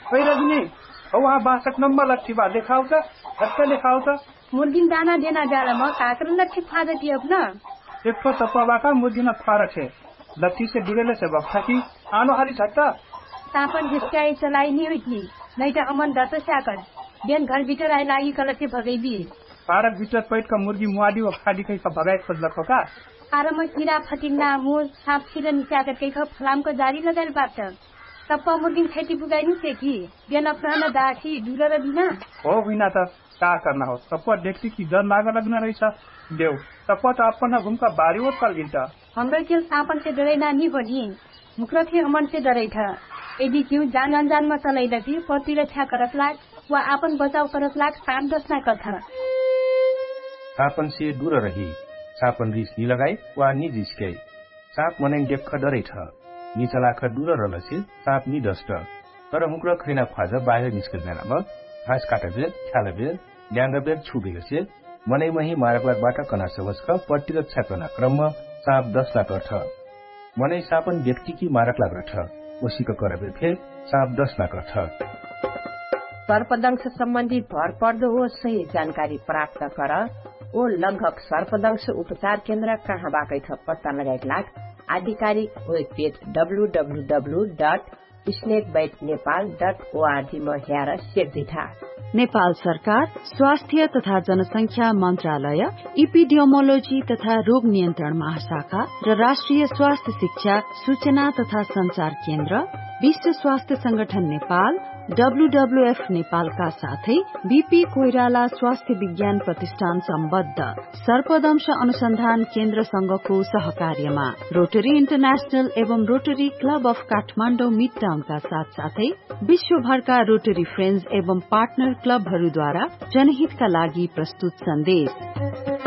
ओइ रजनी वहाँ 62 नंबर लट्ठी बा दिखाओ तो हत्या दिखाओ तो मुर्गी दाना देना जाला म काकर लट्ठी फाड़ दिए अपना एक तो तपवा का मुर्गी न फारक है लट्ठी से डुरेले से बक्ता की आनो हारी छट्टा तापन हिस्काई चलाई नहीं हुई थी नहीं तो अमन दस साकर बिहान घर भीतर आए लागी कलसे भगैबी पारक भीतर पैट का मुर्गी मुआदी व खाडी कहीं का भगाई खोजलको का आर म कीड़ा फतिंगा मुर सांप छिर निचाकर कहीं का फलाम को जारी लगाल बात तप्पा मुर्गी खेती पुगाई नहीं थे कि बिहान अपना दाठी डुरेर बिना हो बिना तो क्या करना हो तप्पा देखती की डर लाग लगना रही सा देव तप्पा तो अपना घूमका बारी वो कर गिनता हाम्रो खेल सापन से डरे ना नहीं बनी मुखर थे अमन से डरे था यदि क्यों जान अनजान में चलाइदकी प्रतिरक्षा करत लाग वा आपन बचाव करत लाग साप दसना कथा सापन से दूर रही सापन रिस नि लगाई वा नि जिस्कै साप मनै देख डरै छ नि चलाख दूर रहलसे साप नि डस्ट तर मुक्र खैना फाज बाहिर निस्कदैन म घाँस काटबेर ख्यालबेर ड्याङ्गबेर छुबेगसे मनै मही मारकबाट कना सवस्क प्रतिरक्षा करना क्रम साप दसना गर्छ मनै सापन व्यक्ति की मारक लाग्छ ओसीको करबेर फेर साप दसना गर्छ सर्पदंश सम्बन्धी भर पर्दो हो सही जानकारी प्राप्त गर ओ लगभग सर्पदंश उपचार केन्द्र कहाँबाटै छ पत्ता लगाएका लाग आधिकारिक वेबपेज www.snakebitenepal.org मा हेर सेक्जिथा नेपाल सरकार स्वास्थ्य तथा जनसंख्या मन्त्रालय इपिडियोमोलोजी तथा रोग नियन्त्रण महाशाखा र राष्ट्रिय स्वास्थ्य शिक्षा सूचना तथा संचार केन्द्र विश्व स्वास्थ्य संगठन नेपाल WWF नेपालका साथै बीपी कोइराला स्वास्थ्य विज्ञान प्रतिष्ठान सम्बद्ध सर्पदंश अनुसन्धान केन्द्र संघको सहकार्यमा रोटरी इन्टरनेशनल एवं rotary club of Kathmandu mid टाउनका साथसाथै विश्वभरका रोटरी फ्रेन्ड्स एवं पार्टनर क्लबहरूद्वारा जनहितका लागि प्रस्तुत सन्देश।